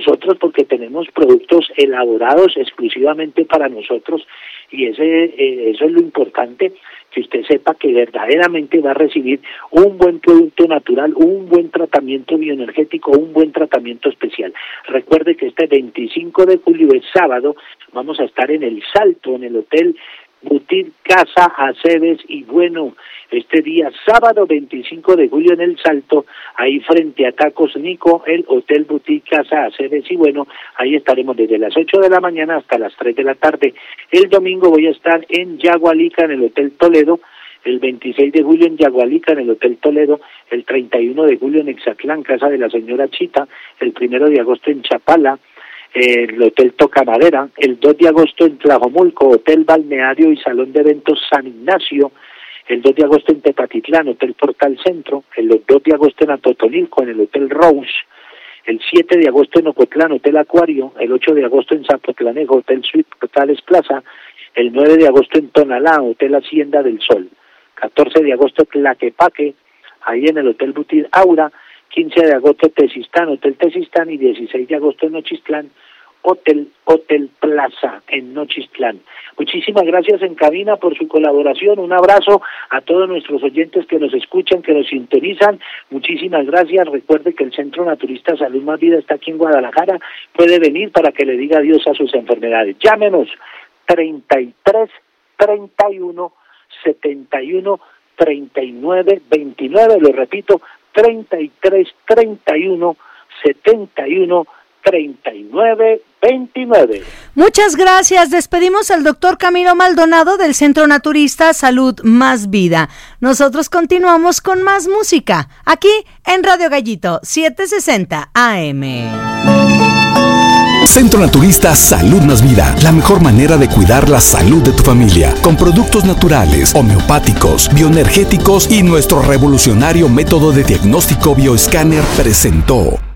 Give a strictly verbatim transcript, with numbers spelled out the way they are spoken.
nosotros porque tenemos productos elaborados exclusivamente para nosotros y ese eh, eso es lo importante, que usted sepa que verdaderamente va a recibir un buen producto natural, un buen tratamiento bioenergético, un buen tratamiento especial. Recuerde que este veinticinco de julio es sábado, vamos a estar en El Salto, en el Hotel Boutique Casa Aceves, y bueno, este día sábado veinticinco de julio en El Salto, ahí frente a Tacos Nico, el Hotel Boutique Casa Aceves, y bueno, ahí estaremos desde las ocho de la mañana hasta las tres de la tarde. El domingo voy a estar en Yagualica, en el Hotel Toledo, el veintiséis de julio en Yagualica, en el Hotel Toledo, el treinta y uno de julio en Exatlán, Casa de la Señora Chita, el primero de agosto en Chapala, el Hotel Tocamadera, el dos de agosto en Tlajomulco, Hotel Balneario y Salón de Eventos San Ignacio, el dos de agosto en Tepatitlán, Hotel Portal Centro, el dos de agosto en Atotonilco, en el Hotel Rose, el siete de agosto en Ocotlán, Hotel Acuario, el ocho de agosto en Zapotlanejo, Hotel Suite Portales Plaza, el nueve de agosto en Tonalá, Hotel Hacienda del Sol, catorce de agosto Tlaquepaque, ahí en el Hotel Butir Aura, quince de agosto Tezistán, Hotel Tezistán, y dieciséis de agosto en Nochistlán, Hotel Hotel Plaza en Nochistlán. Muchísimas gracias en cabina por su colaboración, un abrazo a todos nuestros oyentes que nos escuchan, que nos sintonizan, muchísimas gracias. Recuerde que el Centro Naturista Salud Más Vida está aquí en Guadalajara, puede venir para que le diga adiós a sus enfermedades. Llámenos treinta y tres, treinta y uno, setenta y uno, treinta y nueve, veintinueve, lo repito, treinta y tres, treinta y uno, setenta y uno, treinta y nueve, veintinueve. Muchas gracias. Despedimos al doctor Camilo Maldonado del Centro Naturista Salud Más Vida. Nosotros continuamos con más música aquí en Radio Gallito setecientos sesenta A M. Centro Naturista Salud Más Vida, la mejor manera de cuidar la salud de tu familia, con productos naturales, homeopáticos, bioenergéticos y nuestro revolucionario método de diagnóstico bioescáner presentó